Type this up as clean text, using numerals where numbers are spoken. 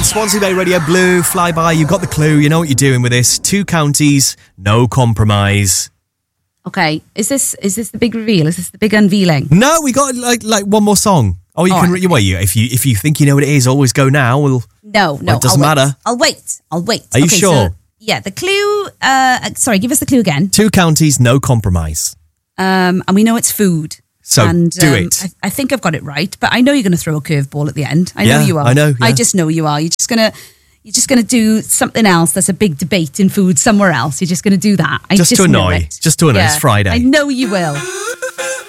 Swansea Bay Radio Blue, Flyby. You've got the clue. You know what you're doing with this. 2 counties, no compromise. Okay, is this the big reveal? Is this the big unveiling? No, we got like one more song. Oh, you All can. right. If you think you know what it is, always go now. No, it doesn't matter. I'll wait. Are you sure? Yeah, the clue. Sorry, give us the clue again. 2 counties, no compromise. And we know it's food. So do it. I think I've got it right, but I know you're going to throw a curveball at the end. I know Yeah, you are. I know, yeah. I just know you are. You're just gonna do something else. That's a big debate in food somewhere else. You're just going to do that. Just to know annoy. it. Just to annoy. It's Friday. I know you will.